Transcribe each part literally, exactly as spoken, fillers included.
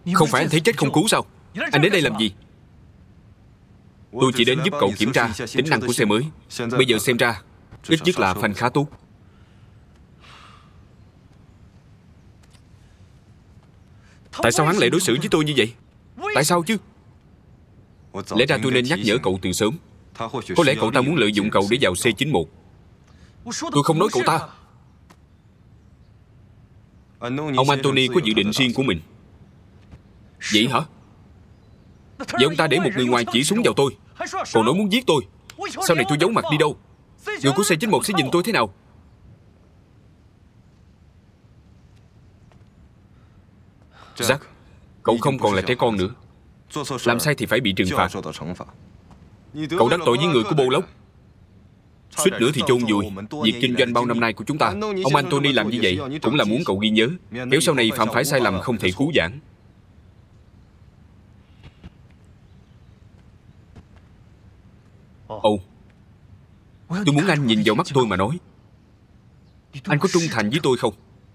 Không phải anh thấy chết không cứu sao? Anh đến đây làm gì? Tôi chỉ đến giúp cậu kiểm tra tính năng của xe mới. Bây giờ xem ra ít nhất là phanh khá tốt. Tại sao hắn lại đối xử với tôi như vậy? Tại sao chứ? Lẽ ra tôi nên nhắc nhở cậu từ sớm. Có lẽ cậu ta muốn lợi dụng cậu để vào C chín một. Tôi không nói cậu ta. Ông Anthony có dự định riêng của mình. Vậy hả? Vậy ông ta để một người ngoài chỉ súng vào tôi, còn nói muốn giết tôi. Sau này tôi giấu mặt đi đâu? Người của C chín một sẽ nhìn tôi thế nào? Jack, cậu không còn là trẻ con nữa. Làm sai thì phải bị trừng phạt. Cậu đắc tội với người của Bullock, suýt nữa thì chôn vùi việc kinh doanh bao năm nay của chúng ta. Ông Anthony làm như vậy cũng là muốn cậu ghi nhớ, nếu sau này phạm phải sai lầm không thể cứu vãn. Ồ, tôi muốn anh nhìn vào mắt tôi mà nói. Anh có trung thành với tôi không?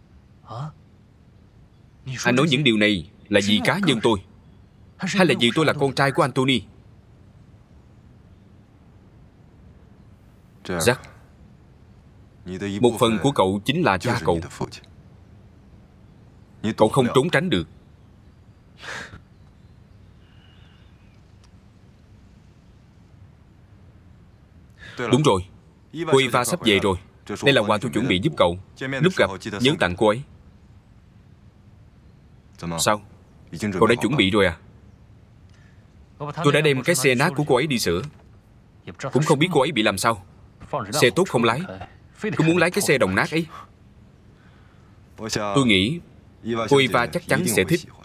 Anh nói những điều này là vì cá nhân tôi, hay là vì tôi là con trai của Anthony? Jack, một phần của cậu chính là cha cậu. Cậu không trốn tránh được. Đúng rồi, cô Eva sắp về rồi. Đây là quà tôi chuẩn bị giúp cậu. Lúc gặp, nhớ tặng cô ấy. Sao? Cậu đã chuẩn bị rồi à? Tôi đã đem cái xe nát của cô ấy đi sửa. Cũng không biết cô ấy bị làm sao. Xe tốt không lái, cứ muốn lái cái xe đồng nát ấy. Tôi nghĩ cô Eva chắc chắn sẽ thích.